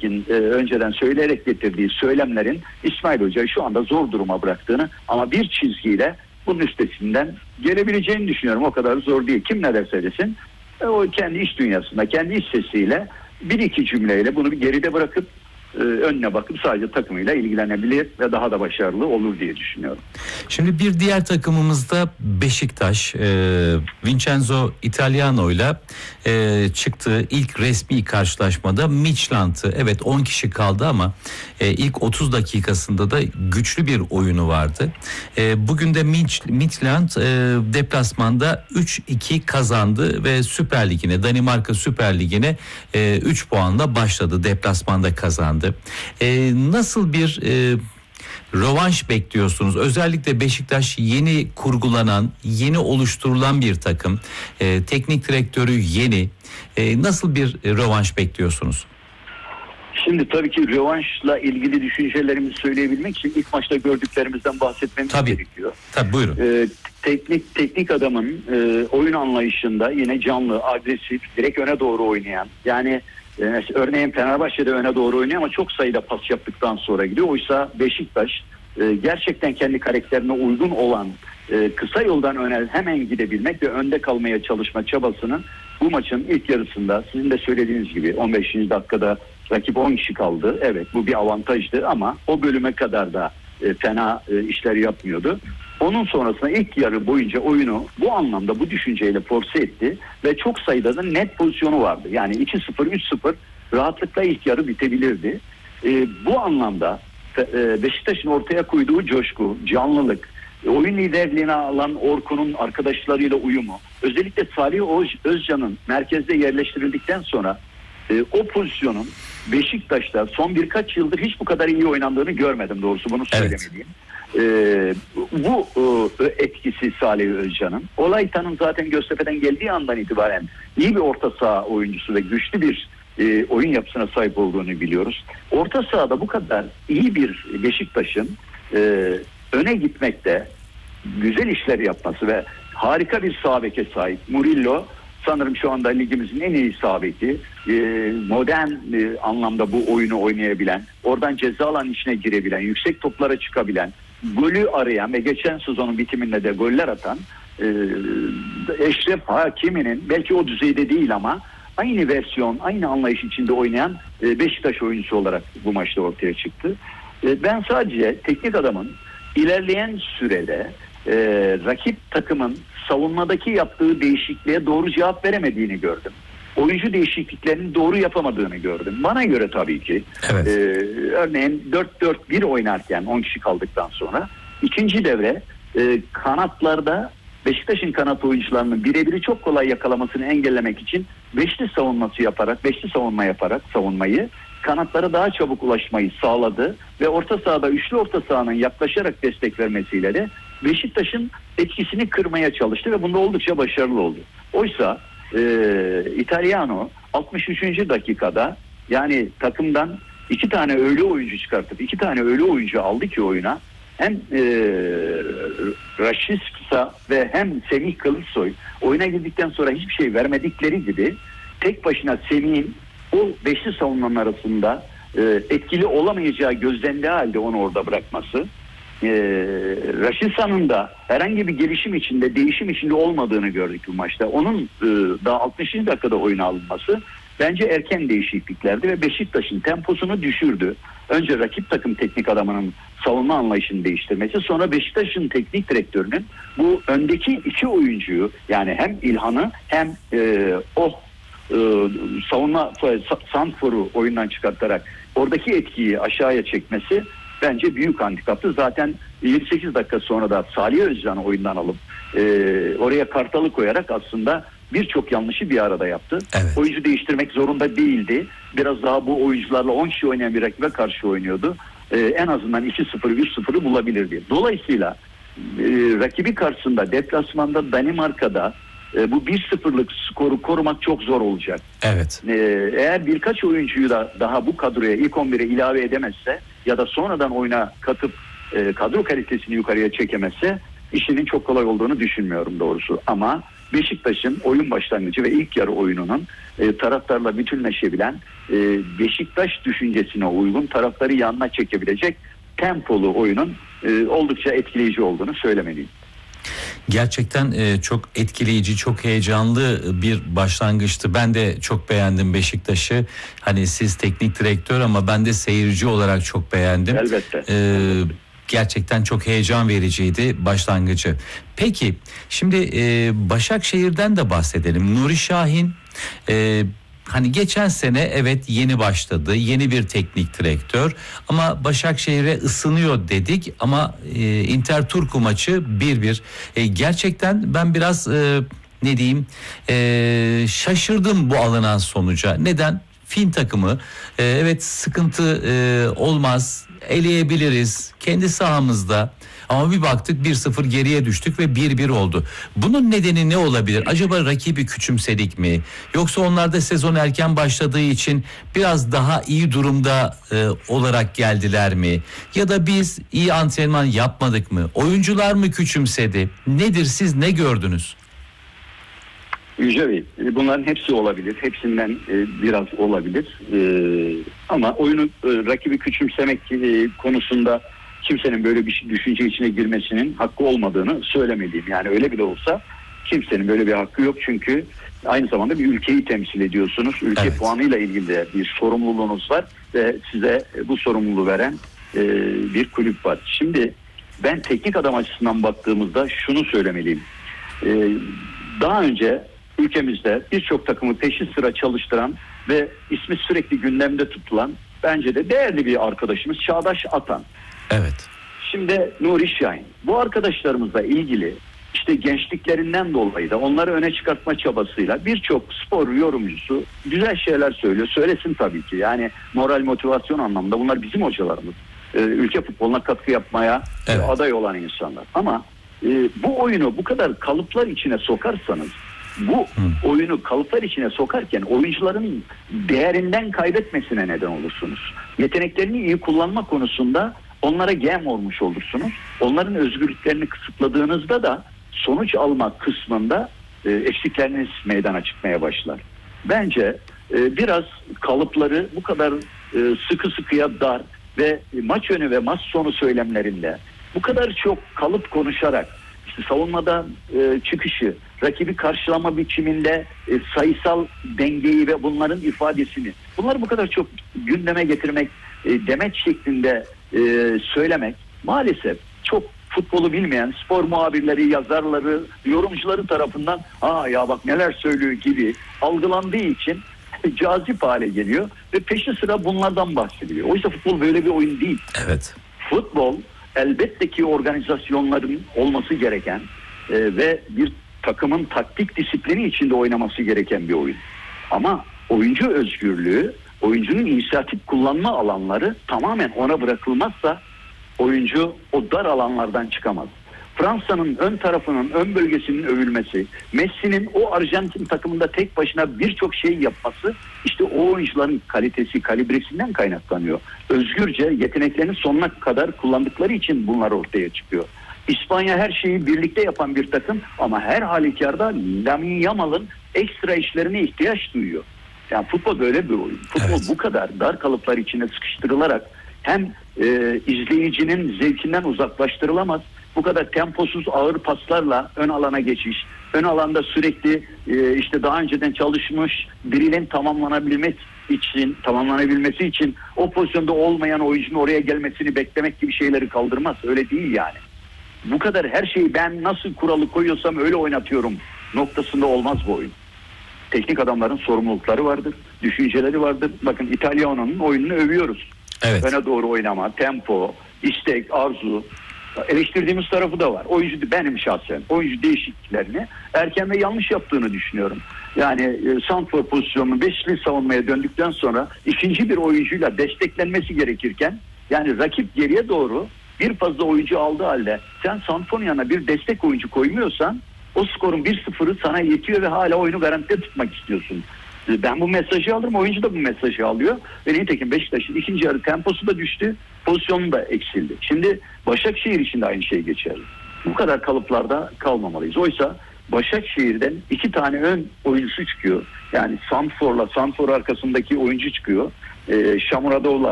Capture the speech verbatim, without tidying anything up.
Pekin e, önceden söyleyerek getirdiği söylemlerin İsmail Hoca'yı şu anda zor duruma bıraktığını, ama bir çizgiyle bunun üstesinden gelebileceğini düşünüyorum. O kadar zor değil. Kim ne derse desin, e, o kendi iş dünyasında, kendi iş sesiyle bir iki cümleyle bunu bir geride bırakıp e, önüne bakıp sadece takımıyla ilgilenebilir ve daha da başarılı olur diye düşünüyorum. Şimdi bir diğer takımımızda Beşiktaş, e, Vincenzo Italiano ile e, çıktığı ilk resmi karşılaşmada Midtjylland'ı, evet on kişi kaldı ama e, ilk otuz dakikasında da güçlü bir oyunu vardı. E, bugün de Midtjylland e, deplasmanda üç iki kazandı ve Süper Ligi'ne, Danimarka Süper Ligi'ne e, üç puanla başladı, deplasmanda kazandı. E, nasıl bir e, rövanş bekliyorsunuz? Özellikle Beşiktaş yeni kurgulanan, yeni oluşturulan bir takım. E, teknik direktörü yeni. E, nasıl bir rövanş bekliyorsunuz? Şimdi tabii ki rövanşla ilgili düşüncelerimizi söyleyebilmek için ilk maçta gördüklerimizden bahsetmemiz tabii. gerekiyor. Tabii, buyurun. Ee, teknik teknik adamın e, oyun anlayışında yine canlı, agresif, direkt öne doğru oynayan. Yani e, örneğin Fenerbahçe'de öne doğru oynuyor ama çok sayıda pas yaptıktan sonra gidiyor. Oysa Beşiktaş e, gerçekten kendi karakterine uygun olan e, kısa yoldan öne hemen gidebilmek ve önde kalmaya çalışma çabasının bu maçın ilk yarısında, sizin de söylediğiniz gibi on beşinci dakikada rakip on kişi kaldı. Evet, bu bir avantajdı ama o bölüme kadar da e, fena e, işler yapmıyordu. Onun sonrasında ilk yarı boyunca oyunu bu anlamda, bu düşünceyle force etti ve çok sayıda da net pozisyonu vardı. Yani iki sıfır, üç sıfır rahatlıkla ilk yarı bitebilirdi. E, bu anlamda e, Beşiktaş'ın ortaya koyduğu coşku, canlılık, e, oyun liderliğine alan Orkun'un arkadaşlarıyla uyumu, özellikle Salih Özcan'ın merkezde yerleştirildikten sonra e, o pozisyonun Beşiktaş'ta son birkaç yıldır hiç bu kadar iyi oynandığını görmedim, doğrusu bunu söylemeliyim. Evet. E, bu e, etkisi Salih Özcan'ın. Olaytan'ın zaten Göztepe'den geldiği andan itibaren iyi bir orta saha oyuncusu ve güçlü bir e, oyun yapısına sahip olduğunu biliyoruz. Orta sahada bu kadar iyi bir Beşiktaş'ın e, öne gitmekte güzel işler yapması ve harika bir sağ beke sahip. Murillo sanırım şu anda ligimizin en iyi sağ beki. Ee, modern e, anlamda bu oyunu oynayabilen, oradan ceza alanının içine girebilen, yüksek toplara çıkabilen, golü arayan ve geçen sezonun bitiminde de goller atan e, Eşref Hakimi'nin belki o düzeyde değil ama aynı versiyon, aynı anlayış içinde oynayan e, Beşiktaş oyuncusu olarak bu maçta ortaya çıktı. E, ben sadece teknik adamın ilerleyen sürede e, rakip takımın savunmadaki yaptığı değişikliğe doğru cevap veremediğini gördüm. Oyuncu değişikliklerini doğru yapamadığını gördüm. Bana göre tabii ki. Evet. E, örneğin dört dört bir oynarken on kişi kaldıktan sonra ikinci devre e, kanatlarda Beşiktaş'ın kanat oyuncularının birebiri çok kolay yakalamasını engellemek için beşli savunması yaparak, beşli savunma yaparak savunmayı, kanatlara daha çabuk ulaşmayı sağladı ve orta sahada üçlü orta sahanın yaklaşarak destek vermesiyle de Beşiktaş'ın etkisini kırmaya çalıştı ve bunda oldukça başarılı oldu. Oysa e, Italiano altmış üçüncü dakikada, yani takımdan iki tane ölü oyuncu çıkartıp iki tane ölü oyuncu aldı ki oyuna, hem e, Rashica ve hem Semih Kılıçsoy oyuna girdikten sonra hiçbir şey vermedikleri gibi tek başına Semih'in o beşli savunmanın arasında e, etkili olamayacağı gözlendiği halde onu orada bırakması, e, Rashica'nın da herhangi bir gelişim içinde, değişim içinde olmadığını gördük bu maçta. Onun e, daha altmışıncı dakikada oyuna alınması bence erken değişikliklerdi ve Beşiktaş'ın temposunu düşürdü. Önce rakip takım teknik adamının savunma anlayışını değiştirmesi, sonra Beşiktaş'ın teknik direktörünün bu öndeki iki oyuncuyu, yani hem İlhan'ı hem e, o e, savunma Sanfor'u oyundan çıkartarak oradaki etkiyi aşağıya çekmesi bence büyük handikaptı. Zaten yedi sekiz dakika sonra da Salih Özcan'ı oyundan alıp e, oraya Kartal'ı koyarak aslında birçok yanlışı bir arada yaptı. Evet. Oyuncu değiştirmek zorunda değildi. Biraz daha bu oyuncularla on kişi oynayan bir rakibe karşı oynuyordu. Ee, en azından iki sıfır, üç sıfırı bulabilirdi. Dolayısıyla e, rakibi karşısında deplasmanda Danimarka'da e, bu bir sıfırlık skoru korumak çok zor olacak. Evet. E, eğer birkaç oyuncuyu da daha bu kadroya, ilk on bire ilave edemezse ya da sonradan oyuna katıp e, kadro kalitesini yukarıya çekemezse işinin çok kolay olduğunu düşünmüyorum doğrusu. Ama Beşiktaş'ın oyun başlangıcı ve ilk yarı oyununun e, taraftarla bütünleşebilen, e, Beşiktaş düşüncesine uygun, taraftarı yanına çekebilecek tempolu oyunun e, oldukça etkileyici olduğunu söylemeliyim. Gerçekten e, çok etkileyici, çok heyecanlı bir başlangıçtı. Ben de çok beğendim Beşiktaş'ı. Hani siz teknik direktör ama ben de seyirci olarak çok beğendim. Elbette. E, gerçekten çok heyecan vericiydi başlangıcı. Peki şimdi e, Başakşehir'den de bahsedelim. Nuri Şahin e, hani geçen sene evet yeni başladı, yeni bir teknik direktör ama Başakşehir'e ısınıyor dedik ama e, Inter Turku maçı bir bir. E, gerçekten ben biraz e, ne diyeyim e, şaşırdım bu alınan sonuca. Neden? Fin takımı e, evet sıkıntı e, olmaz, eleyebiliriz kendi sahamızda. Ama bir baktık bir sıfır geriye düştük ve bir bir oldu. Bunun nedeni ne olabilir? Acaba rakibi küçümsedik mi? Yoksa onlar da sezon erken başladığı için biraz daha iyi durumda e, olarak geldiler mi? Ya da biz iyi antrenman yapmadık mı? Oyuncular mı küçümsedi? Nedir, siz ne gördünüz? Yüce Bey, bunların hepsi olabilir. Hepsinden biraz olabilir. Ama oyunu rakibi küçümsemek konusunda kimsenin böyle bir düşünce içine girmesinin hakkı olmadığını söylemeliyim. Yani öyle bile olsa kimsenin böyle bir hakkı yok. Çünkü aynı zamanda bir ülkeyi temsil ediyorsunuz. Ülke evet. puanıyla ilgili de bir sorumluluğunuz var ve size bu sorumluluğu veren bir kulüp var. Şimdi ben teknik adam açısından baktığımızda şunu söylemeliyim. Daha önce ülkemizde birçok takımı peşi sıra çalıştıran ve ismi sürekli gündemde tutulan bence de değerli bir arkadaşımız Çağdaş Atan. Evet. Şimdi Nuri Şahin. Bu arkadaşlarımızla ilgili işte gençliklerinden dolayı da onları öne çıkartma çabasıyla birçok spor yorumcusu güzel şeyler söylüyor. Söylesin tabii ki. Yani moral motivasyon anlamında bunlar bizim hocalarımız. Ee, ülke futboluna katkı yapmaya evet. aday olan insanlar. Ama e, bu oyunu bu kadar kalıplar içine sokarsanız, bu Hı. oyunu kalıplar içine sokarken oyuncuların değerinden kaybetmesine neden olursunuz. Yeteneklerini iyi kullanma konusunda onlara gem olmuş olursunuz. Onların özgürlüklerini kısıtladığınızda da sonuç alma kısmında e, eksikleriniz meydana çıkmaya başlar. Bence e, biraz kalıpları bu kadar e, sıkı sıkıya dar ve maç önü ve maç sonu söylemlerinde bu kadar çok kalıp konuşarak işte savunmada e, çıkışı, rakibi karşılama biçiminde e, sayısal dengeyi ve bunların ifadesini, bunları bu kadar çok gündeme getirmek, e, demet şeklinde e, söylemek maalesef çok futbolu bilmeyen spor muhabirleri, yazarları, yorumcuları tarafından aa ya bak neler söylüyor gibi algılandığı için cazip hale geliyor ve peşi sıra bunlardan bahsediliyor. Oysa futbol böyle bir oyun değil. Evet. Futbol elbette ki organizasyonların olması gereken e, ve bir takımın taktik disiplini içinde oynaması gereken bir oyun. Ama oyuncu özgürlüğü, oyuncunun inisiyatif kullanma alanları tamamen ona bırakılmazsa oyuncu o dar alanlardan çıkamaz. Fransa'nın ön tarafının, ön bölgesinin övülmesi, Messi'nin o Arjantin takımında tek başına birçok şey yapması işte o oyuncuların kalitesi, kalibresinden kaynaklanıyor. Özgürce yeteneklerini sonuna kadar kullandıkları için bunlar ortaya çıkıyor. İspanya her şeyi birlikte yapan bir takım ama her halükarda Lamine Yamal'ın ekstra işlerine ihtiyaç duyuyor. Yani futbol böyle bir oyun. Futbol evet. bu kadar dar kalıplar içine sıkıştırılarak hem e, izleyicinin zevkinden uzaklaştırılamaz, bu kadar temposuz ağır paslarla ön alana geçiş, ön alanda sürekli e, işte daha önceden çalışmış birinin tamamlanabilmesi için, tamamlanabilmesi için o pozisyonda olmayan oyuncunun oraya gelmesini beklemek gibi şeyleri kaldırmaz. Öyle değil yani. Bu kadar her şeyi ben nasıl kuralı koyuyorsam öyle oynatıyorum noktasında olmaz bu oyun. Teknik adamların sorumlulukları vardır, düşünceleri vardır. Bakın İtalyana'nın oyununu övüyoruz. Evet. Öne doğru oynama, tempo, istek, arzu. Eleştirdiğimiz tarafı da var. Oyuncu benim şahsen. Oyuncu değişikliklerini erken ve yanlış yaptığını düşünüyorum. Yani e, santrfor pozisyonunu beşli savunmaya döndükten sonra ikinci bir oyuncuyla desteklenmesi gerekirken yani rakip geriye doğru bir fazla oyuncu aldığı halde sen santrforun yanına bir destek oyuncu koymuyorsan o skorun bir sıfırı sana yetiyor ve hala oyunu garantide tutmak istiyorsun. Ben bu mesajı alırım, oyuncu da bu mesajı alıyor. Ve nitekim Beşiktaş'ın ikinci yarı temposu da düştü, pozisyonu da eksildi. Şimdi Başakşehir için de aynı şey geçerli. Bu kadar kalıplarda kalmamalıyız. Oysa Başakşehir'den iki tane ön oyuncusu çıkıyor. Yani Santfor'la Santfor arkasındaki oyuncu çıkıyor. E, Şamuradoğlu